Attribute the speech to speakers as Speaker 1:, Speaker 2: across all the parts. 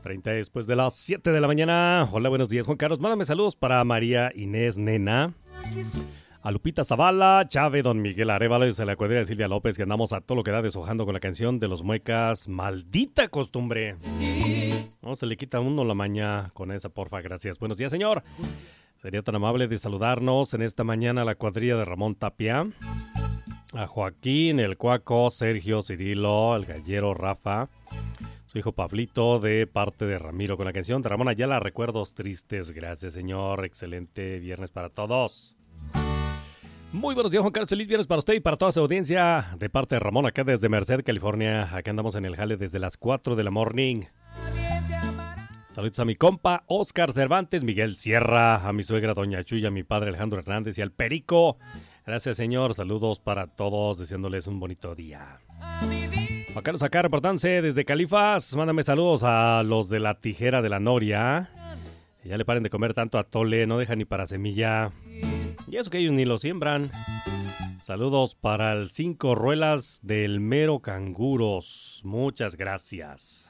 Speaker 1: 30 después de las 7 de la mañana. Hola, buenos días, Juan Carlos. Mándame saludos para María Inés Nena, a Lupita Zavala, Chávez, Don Miguel Arévalo y a la cuadrilla de Silvia López, que andamos a todo lo que da deshojando con la canción de los Muecas. Maldita costumbre. No se le quita a uno la maña con esa, porfa, gracias. Buenos días, señor. Sería tan amable de saludarnos en esta mañana a la cuadrilla de Ramón Tapia, a Joaquín, el Cuaco, Sergio, Cirilo, el Gallero, Rafa, su hijo Pablito, de parte de Ramiro, con la canción de Ramón Ayala, Recuerdos Tristes. Gracias, señor. Excelente viernes para todos. Muy buenos días, Juan Carlos. Feliz viernes para usted y para toda su audiencia. De parte de Ramón, acá desde Merced, California. Acá andamos en el jale desde las 4 de la morning. Saludos a mi compa Oscar Cervantes, Miguel Sierra, a mi suegra Doña Chuya, a mi padre Alejandro Hernández y al Perico. Gracias, señor. Saludos para todos, deseándoles un bonito día. Juan Carlos acá reportándose desde Califas. Mándame saludos a los de la Tijera de la Noria. Ya le paren de comer tanto atole, no dejan ni para semilla. Y eso que ellos ni lo siembran. Saludos para el 5 Ruelas del Mero Canguros. Muchas gracias.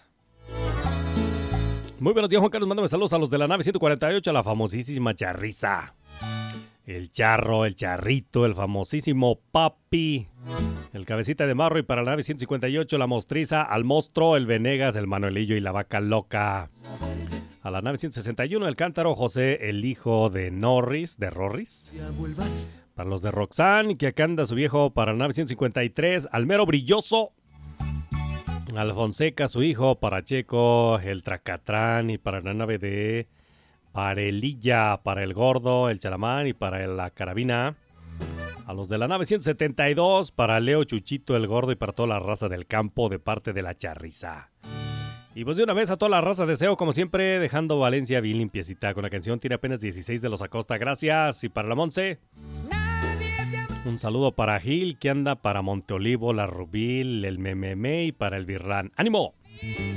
Speaker 1: Muy buenos días, Juan Carlos. Mándame saludos a los de la nave 148, a la famosísima Charriza. El Charro, el Charrito, el famosísimo Papi, el Cabecita de Marro, y para la nave 158, la Mostriza, al Monstruo, el Venegas, el Manuelillo y la Vaca Loca. A la nave 161, el Cántaro, José, el hijo de Norris, de Rorris. Para los de Roxanne, que acá anda su viejo. Para la nave 153, al Mero Brilloso, al Fonseca, su hijo. Para Checo, el Tracatrán, y para la nave de Parelilla, para el Gordo, el Chalamán y para la Carabina. A los de la nave 172, para Leo, Chuchito, el Gordo y para toda la raza del campo de parte de la Charriza. Y pues de una vez a toda la raza deseo, como siempre, dejando Valencia bien limpiecita. Con la canción tiene apenas 16 de los Acosta, gracias. Y para la Monse, un saludo para Gil, que anda para Monteolivo, la Rubil, el Mememe y para el Virrán. ¡Ánimo!